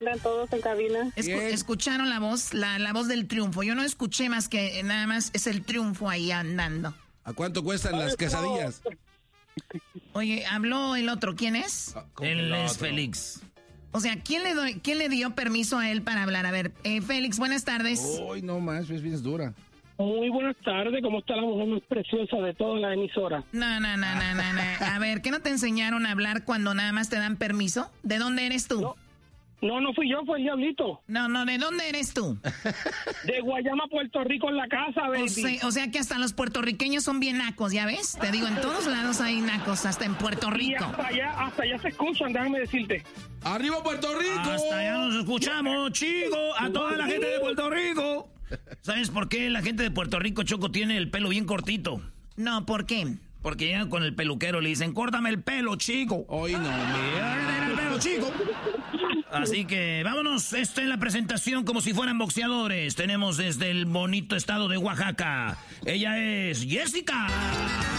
Están todos en cabina. Escucharon la voz, la voz del triunfo. Yo no escuché más que nada más es el triunfo ahí andando. ¿A cuánto cuestan las quesadillas? Oye, habló el otro. ¿Quién es? Él es Félix. O sea, ¿quién le dio permiso a él para hablar? A ver, Félix, buenas tardes. Uy, no más, es bien dura. Muy buenas tardes, ¿cómo está la mujer más preciosa de toda la emisora? No. A ver, ¿qué no te enseñaron a hablar cuando nada más te dan permiso? ¿De dónde eres tú? No fui yo, fue el diablito. No, ¿de dónde eres tú? De Guayama, Puerto Rico, en la casa, baby. O sea que hasta los puertorriqueños son bien nacos, ¿ya ves? Te digo, en todos lados hay nacos, hasta en Puerto Rico. Y hasta allá se escuchan, déjame decirte. ¡Arriba Puerto Rico! Hasta allá nos escuchamos, chico, a toda la gente de Puerto Rico. ¿Sabes por qué la gente de Puerto Rico, Choco, tiene el pelo bien cortito? No, ¿por qué? Porque llegan con el peluquero, le dicen, córtame el pelo, chico. Hoy no, el pelo, chico. Así que vámonos, esto es la presentación como si fueran boxeadores. Tenemos desde el bonito estado de Oaxaca. Ella es Jessica.